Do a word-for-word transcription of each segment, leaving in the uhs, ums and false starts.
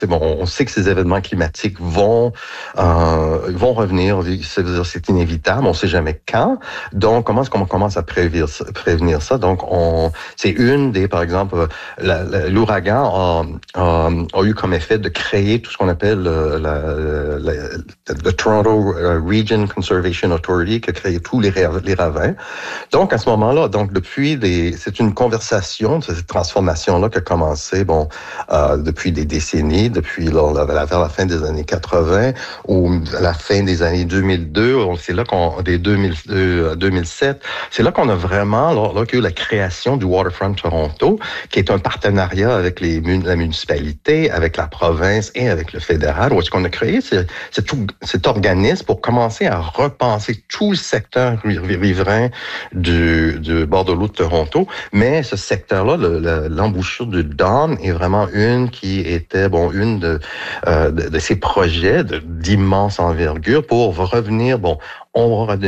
C'est bon, on sait que ces événements climatiques vont euh, vont revenir. C'est inévitable. On ne sait jamais quand. Donc, comment est-ce qu'on commence à prévenir ça? Prévenir ça? Donc, on, c'est une des, par exemple, la, la, l'ouragan a, a, a eu comme effet de créer tout ce qu'on appelle la, la, la, le Toronto Region Conservation Authority, qui a créé tous les, les ravins. Donc, à ce moment-là, donc depuis des, c'est une conversation, cette transformation-là qui a commencé, bon, euh, depuis des décennies. Depuis là, vers la fin des années quatre-vingts ou à la fin des années deux mille deux, c'est là qu'on, des deux mille deux à deux mille sept, c'est là qu'on a vraiment, là, là qu'il y a eu la création du Waterfront Toronto, qui est un partenariat avec les, la municipalité, avec la province et avec le fédéral, où est-ce qu'on a créé cet, cet organisme pour commencer à repenser tout le secteur riverain du, du bord de l'eau de Toronto. Mais ce secteur-là, le, le, l'embouchure du Don est vraiment une qui était, bon, une De, euh, de, de ces projets de, d'immense envergure pour revenir, bon, on va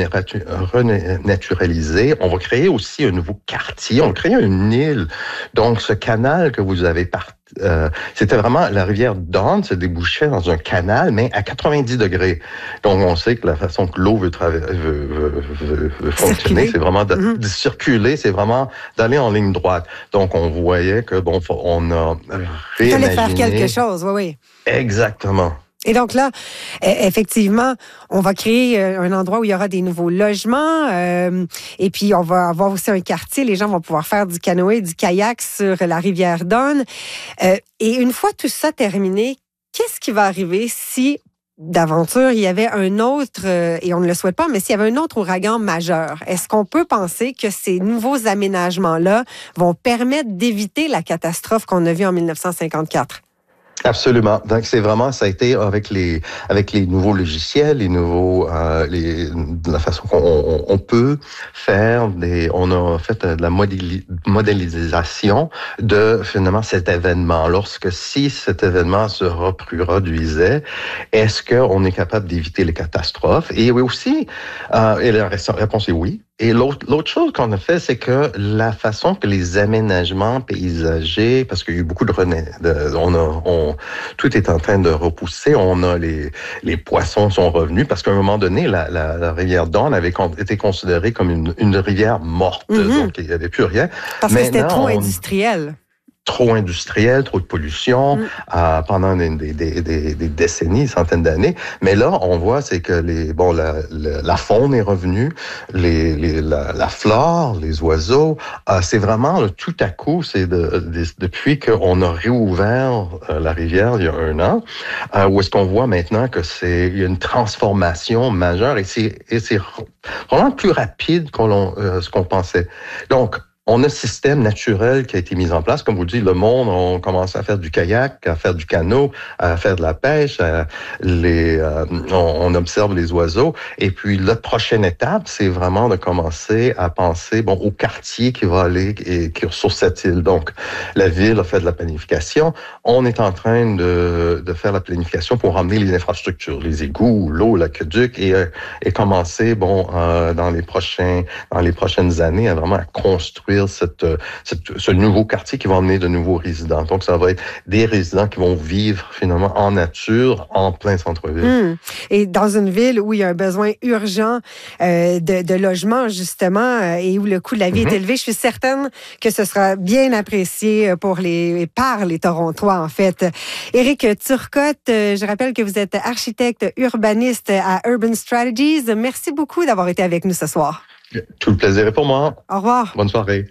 renaturaliser, on va créer aussi un nouveau quartier, on va créer une île. Donc, ce canal que vous avez parti, euh, c'était vraiment, la rivière Don se débouchait dans un canal, mais à quatre-vingt-dix degrés. Donc, on sait que la façon que l'eau veut, traver- veut, veut, veut, veut fonctionner, c'est vraiment de, mm-hmm. de circuler, c'est vraiment d'aller en ligne droite. Donc, on voyait que, bon, on a réimaginé... Il fallait faire quelque chose, oui, oui. Exactement. Et donc là, effectivement, on va créer un endroit où il y aura des nouveaux logements euh, et puis on va avoir aussi un quartier. Les gens vont pouvoir faire du canoë, du kayak sur la rivière Don. Euh, et une fois tout ça terminé, qu'est-ce qui va arriver si, d'aventure, il y avait un autre, euh, et on ne le souhaite pas, mais s'il y avait un autre ouragan majeur? Est-ce qu'on peut penser que ces nouveaux aménagements-là vont permettre d'éviter la catastrophe qu'on a vue en dix-neuf cent cinquante-quatre? Absolument. Donc c'est vraiment, ça a été avec les avec les nouveaux logiciels, les nouveaux euh, les la façon qu'on on, on peut faire des, on a fait de la modéli, modélisation de finalement cet événement. Lorsque si cet événement se reproduisait, est-ce qu'on est capable d'éviter les catastrophes? Et oui aussi, euh, et la réponse est oui. Et l'autre, l'autre chose qu'on a fait, c'est que la façon que les aménagements paysagers, parce qu'il y a eu beaucoup de, rené, de on a, on, tout est en train de repousser. On a les, les poissons sont revenus parce qu'à un moment donné, la, la, la rivière Don avait con, été considérée comme une, une rivière morte, mm-hmm. donc il n'y avait plus rien. Parce Maintenant, que c'était trop on, industriel. Trop industriel, trop de pollution mm. euh, pendant des, des, des, des, des décennies, centaines d'années. Mais là, on voit, c'est que les bon, la, la, la faune est revenue, les, les, la, la flore, les oiseaux. Euh, c'est vraiment là, tout à coup, c'est de, de, depuis qu'on a réouvert euh, la rivière il y a un an, euh, où est-ce qu'on voit maintenant que c'est il y a une transformation majeure et c'est et c'est vraiment plus rapide qu'on euh, ce qu'on pensait. Donc on a un système naturel qui a été mis en place. Comme vous dites, le monde, on commence à faire du kayak, à faire du canot, à faire de la pêche. À les, euh, on, on observe les oiseaux. Et puis, la prochaine étape, c'est vraiment de commencer à penser bon, au quartier qui va aller et qui est sur cette île. Donc, la ville a fait de la planification. On est en train de, de faire la planification pour ramener les infrastructures, les égouts, l'eau, l'aqueduc, et, et commencer, bon, euh, dans les prochains, dans les prochaines années, à vraiment à construire Cette, cette, ce nouveau quartier qui va emmener de nouveaux résidents. Donc, ça va être des résidents qui vont vivre finalement en nature, en plein centre-ville. Mmh. Et dans une ville où il y a un besoin urgent euh, de, de logement, justement, euh, et où le coût de la vie mmh. est élevé, je suis certaine que ce sera bien apprécié pour les, par les Torontois, en fait. Éric Turcotte, euh, je rappelle que vous êtes architecte urbaniste à Urban Strategies. Merci beaucoup d'avoir été avec nous ce soir. Tout le plaisir est pour moi. Au revoir. Bonne soirée.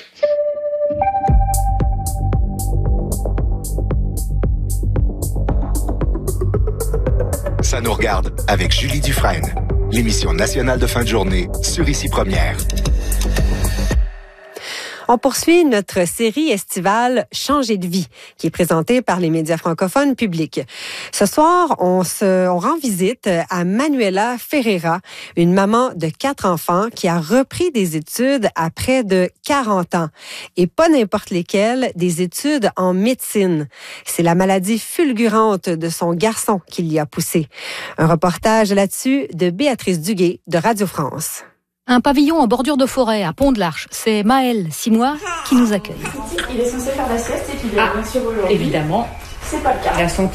Ça nous regarde avec Julie Dufresne. L'émission nationale de fin de journée sur Ici Première. On poursuit notre série estivale Changer de vie, qui est présentée par les médias francophones publics. Ce soir, on, se, on rend visite à Manuela Ferreira, une maman de quatre enfants qui a repris des études à près de quarante ans. Et pas n'importe lesquelles, des études en médecine. C'est la maladie fulgurante de son garçon qui l'y a poussé. Un reportage là-dessus de Béatrice Duguay de Radio France. Un pavillon en bordure de forêt à Pont-de-l'Arche. C'est Maëlle, six mois, qui nous accueille. Il est censé faire la sieste et puis il est ah, bien sûr aujourd'hui. Évidemment. C'est pas le cas.